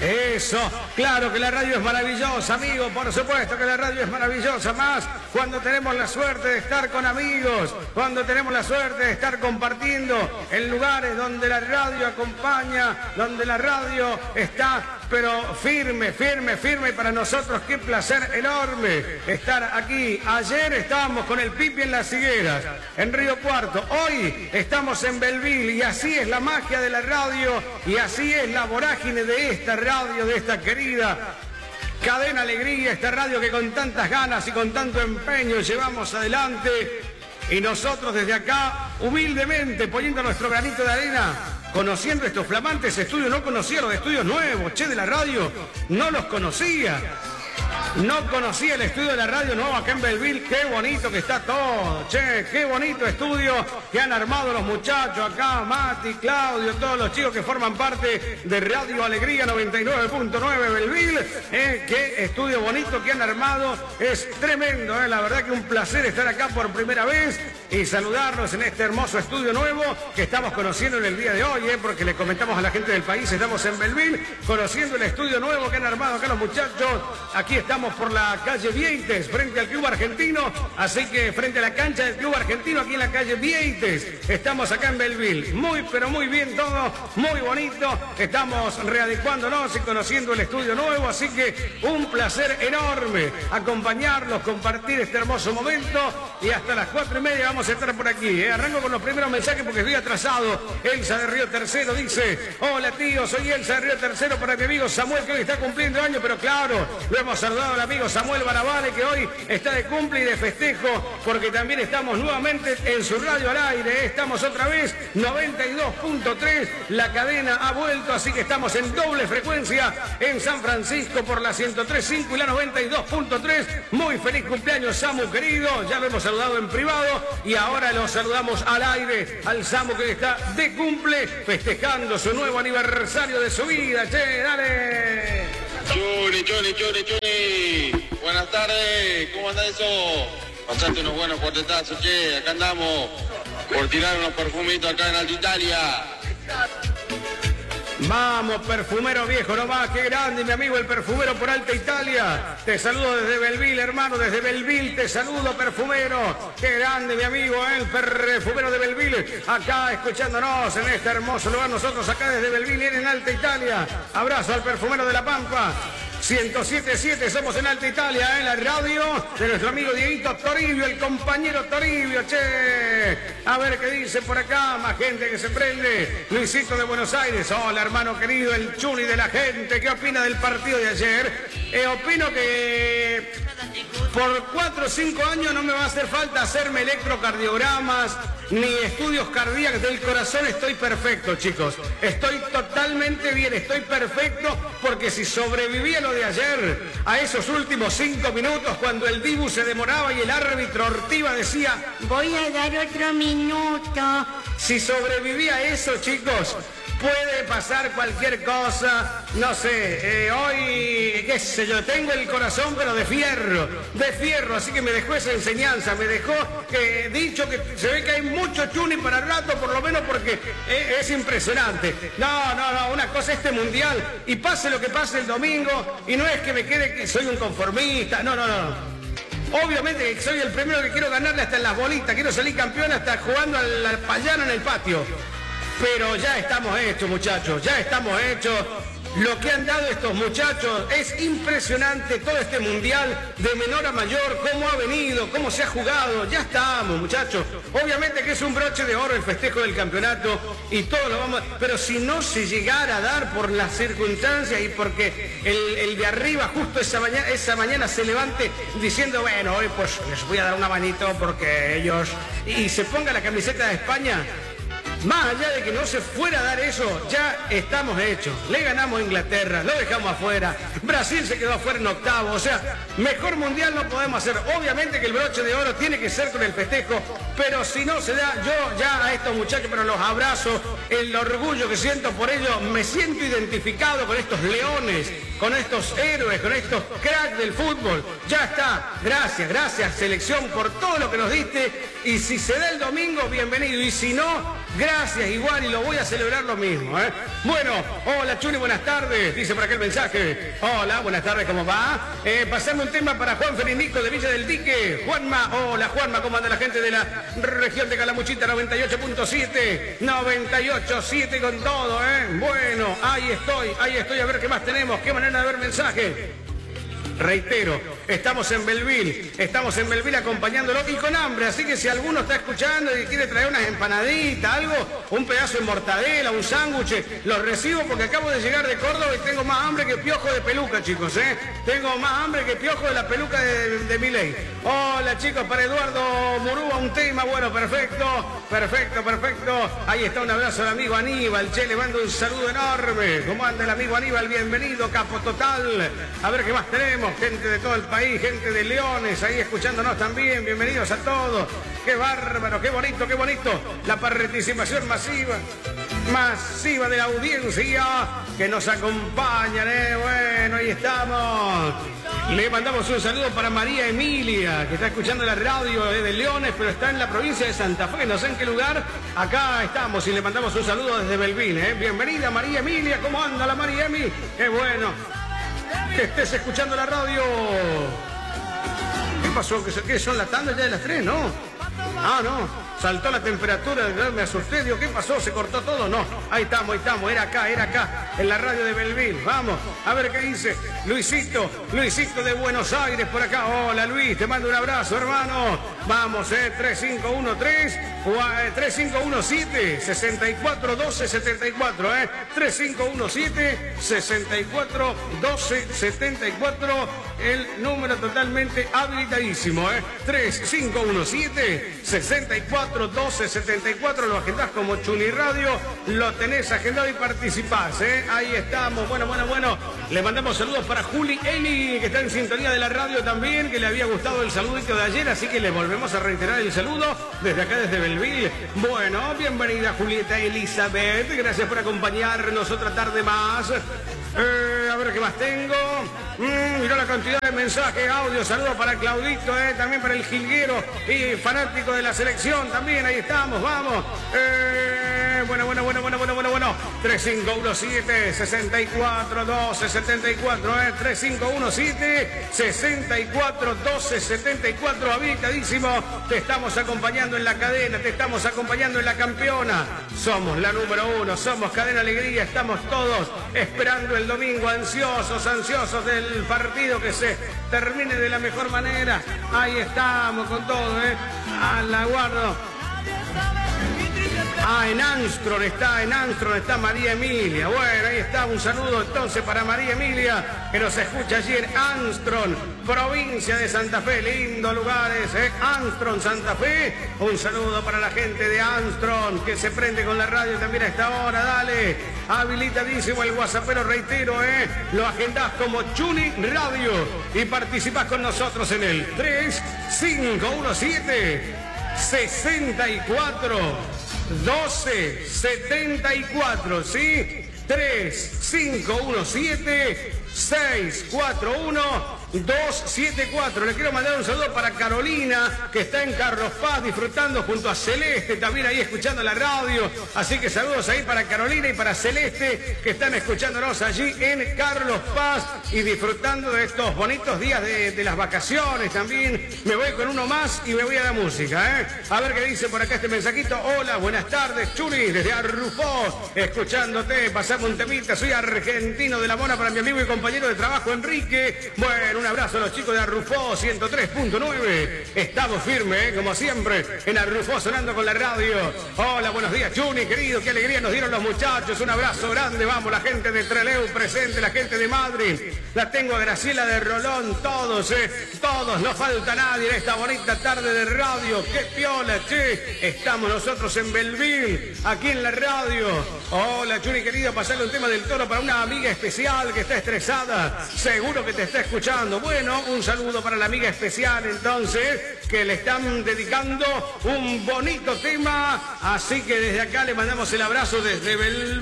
Eso, claro que la radio es maravillosa, amigo, por supuesto que la radio es maravillosa, más cuando tenemos la suerte de estar con amigos, cuando tenemos la suerte de estar compartiendo en lugares donde la radio acompaña, donde la radio está, pero firme, firme, firme, para nosotros qué placer enorme estar aquí. Ayer estábamos con el Pipi en Las Higueras, en Río Cuarto, hoy estamos en Belville, y así es la magia de la radio, y así es la vorágine de esta radio, de esta querida Cadena Alegría, esta radio que con tantas ganas y con tanto empeño llevamos adelante, y nosotros desde acá, humildemente, poniendo nuestro granito de arena, conociendo estos flamantes estudios. No conocía los estudios nuevos, de la radio, no los conocía. No conocía el estudio de la radio nuevo acá en Belville. Qué bonito que está todo, qué bonito estudio que han armado los muchachos acá, Mati, Claudio, todos los chicos que forman parte de Radio Alegría 99.9 Belville. Qué estudio bonito que han armado, es tremendo, la verdad que un placer estar acá por primera vez y saludarlos en este hermoso estudio nuevo que estamos conociendo en el día de hoy, porque le comentamos a la gente del país, estamos en Belville conociendo el estudio nuevo que han armado acá los muchachos. Aquí estamos por la calle Vieites, frente al Club Argentino, así que frente a la cancha del Club Argentino, aquí en la calle Vieites, estamos acá en Belville. Muy, pero muy bien todo, muy bonito, estamos readecuándonos y conociendo el estudio nuevo, así que un placer enorme acompañarlos, compartir este hermoso momento, y hasta las 4:30 vamos a estar por aquí. Arranco con los primeros mensajes porque estoy atrasado. Elsa de Río Tercero dice: hola tío, soy Elsa de Río Tercero, para mi amigo Samuel, que hoy está cumpliendo años, pero claro, lo hemos saludado al amigo Samuel Barabale, que hoy está de cumple y de festejo, porque también estamos nuevamente en su radio al aire. Estamos otra vez 92.3, la cadena ha vuelto, así que estamos en doble frecuencia en San Francisco por la 103.5 y la 92.3. Muy feliz cumpleaños, Samu querido, ya lo hemos saludado en privado y ahora lo saludamos al aire al Samu, que está de cumple, festejando su nuevo aniversario de su vida. Dale. Chuni. Buenas tardes, ¿cómo anda eso? Pasaste unos buenos cuartetazos, acá andamos por tirar unos perfumitos acá en Alta Italia. Vamos, perfumero viejo, nomás, qué grande, mi amigo el perfumero por Alta Italia. Te saludo desde Belville, hermano, desde Belville te saludo, perfumero. Qué grande, mi amigo, el perfumero de Belville, acá escuchándonos en este hermoso lugar, nosotros acá desde Belville en Alta Italia. Abrazo al perfumero de La Pampa. 107.7, somos en Alta Italia, la radio de nuestro amigo Dieguito Toribio, el compañero Toribio, A ver qué dice por acá, más gente que se prende. Luisito de Buenos Aires, hola hermano querido, el Chuni de la gente, ¿qué opina del partido de ayer? Opino que por 4 o 5 años no me va a hacer falta hacerme electrocardiogramas ni estudios cardíacos del corazón. Estoy perfecto, chicos, estoy totalmente bien, estoy perfecto, porque si sobreviví a lo de ayer, a esos últimos 5 minutos cuando el Dibu se demoraba y el árbitro Ortiva decía: voy a dar otro minuto, si sobreviví a eso, chicos, puede pasar cualquier cosa, no sé, hoy, qué sé yo, tengo el corazón pero de fierro, así que me dejó esa enseñanza, me dejó dicho que se ve que hay mucho Chuni para el rato, por lo menos, porque es impresionante. No, una cosa este mundial, y pase lo que pase el domingo, y no es que me quede que soy un conformista, no. Obviamente que soy el primero que quiero ganarle hasta en las bolitas, quiero salir campeón hasta jugando al payano en el patio. Pero ya estamos hechos, muchachos, ya estamos hechos. Lo que han dado estos muchachos es impresionante, todo este mundial de menor a mayor, cómo ha venido, cómo se ha jugado. Ya estamos, muchachos. Obviamente que es un broche de oro el festejo del campeonato y todo lo vamos. Pero si no se llegara a dar por las circunstancias y porque el de arriba justo esa mañana se levante diciendo: bueno, hoy pues les voy a dar una manito porque ellos... y se ponga la camiseta de España. Más allá de que no se fuera a dar eso, ya estamos hechos. Le ganamos a Inglaterra, lo dejamos afuera. Brasil se quedó afuera en octavo. O sea, mejor mundial no podemos hacer. Obviamente que el broche de oro tiene que ser con el festejo, pero si no se da, yo ya a estos muchachos, pero los abrazo, el orgullo que siento por ellos, me siento identificado con estos leones, con estos héroes, con estos cracks del fútbol. Ya está. Gracias, selección, por todo lo que nos diste. Y si se da el domingo, bienvenido. Y si no, Gracias, igual, y lo voy a celebrar lo mismo, ¿eh? Bueno, hola Chuni, buenas tardes. Dice por acá el mensaje. Hola, buenas tardes, ¿cómo va? Pasame un tema para Juan Federico de Villa del Dique. Juanma, hola Juanma, ¿cómo anda la gente de la región de Calamuchita? 98.7, 98.7 con todo, ¿eh? Bueno, ahí estoy, a ver qué más tenemos, qué manera de ver mensaje. Reitero, estamos en Belville acompañándolo y con hambre, así que si alguno está escuchando y quiere traer unas empanaditas, algo, un pedazo de mortadela, un sándwich, los recibo porque acabo de llegar de Córdoba y tengo más hambre que piojo de peluca, chicos, ¿eh? Tengo más hambre que piojo de la peluca de Milei. Hola, chicos, para Eduardo Murúa un tema, bueno, perfecto. Ahí está, un abrazo al amigo Aníbal, che, le mando un saludo enorme. ¿Cómo anda el amigo Aníbal? Bienvenido, capo total. A ver qué más tenemos. Gente de todo el país, gente de Leones, ahí escuchándonos también. Bienvenidos a todos. Qué bárbaro, qué bonito. La participación masiva de la audiencia que nos acompañan, Bueno, ahí estamos. Le mandamos un saludo para María Emilia, que está escuchando la radio de Leones, pero está en la provincia de Santa Fe, no sé en qué lugar. Acá estamos y le mandamos un saludo desde Belville, Bienvenida María Emilia, ¿cómo anda la María Emi? Qué bueno que estés escuchando la radio. ¿Qué pasó? ¿Qué son las tandas ya de las 3, no? Ah, no, saltó la temperatura, me asusté, digo, ¿qué pasó? ¿Se cortó todo? No, ahí estamos, era acá, en la radio de Belville. Vamos, a ver qué dice Luisito de Buenos Aires por acá. Hola Luis, te mando un abrazo, hermano. Vamos, 3517-641274, 3517-641274, el número totalmente habilitadísimo, 3517-641274, lo agendás como Chuni Radio, lo tenés agendado y participás, ahí estamos. Bueno, le mandamos saludos para Juli Eli, que está en sintonía de la radio también, que le había gustado el saludito de ayer, así que le volvemos a reiterar el saludo desde acá, desde Belville. Bueno, bienvenida Julieta Elizabeth, gracias por acompañarnos otra tarde más. A ver qué más tengo. Mirá la cantidad de mensajes, audio, saludos para Claudito, también para el jilguero y fanático de la selección también, ahí estamos, vamos. Bueno. 3517-641274, 3517-641274, habilitadísimo. Te estamos acompañando en la cadena, te estamos acompañando en la campeona. Somos la número 1, somos Cadena Alegría, estamos todos esperando el domingo, ansiosos del partido que se termine de la mejor manera. Ahí estamos con todo, al aguardo. En Armstrong está María Emilia. Bueno, ahí está, un saludo entonces para María Emilia, que nos escucha allí en Armstrong, provincia de Santa Fe, lindo lugares, Armstrong, Santa Fe. Un saludo para la gente de Armstrong, que se prende con la radio también a esta hora, dale. Habilitadísimo el WhatsAppero, reitero, lo agendás como Chuni Radio y participás con nosotros en el 3517-641274, ¿sí? 3517-641-274. Le quiero mandar un saludo para Carolina, que está en Carlos Paz disfrutando junto a Celeste, también ahí escuchando la radio. Así que saludos ahí para Carolina y para Celeste, que están escuchándonos allí en Carlos Paz y disfrutando de estos bonitos días de las vacaciones también. Me voy con uno más y me voy a la música, A ver qué dice por acá este mensajito. Hola, buenas tardes, Churi, desde Arrufó, escuchándote. Pasamos un temita, soy argentino de la Mona para mi amigo y compañero de trabajo Enrique. Bueno, un abrazo a los chicos de Arrufó 103.9. Estamos firmes, como siempre, en Arrufó sonando con la radio. Hola, buenos días, Chuni, querido. Qué alegría nos dieron los muchachos. Un abrazo grande. Vamos, la gente de Trelew presente, la gente de Madrid. La tengo a Graciela de Rolón, todos, todos. No falta nadie en esta bonita tarde de radio. Qué piola, che. Estamos nosotros en Belville, aquí en la radio. Hola, Chuni, querido. Pasarle un tema del Toro para una amiga especial que está estresada. Seguro que te está escuchando. Bueno, un saludo para la amiga especial entonces, que le están dedicando un bonito tema. Así que desde acá le mandamos el abrazo desde Belville.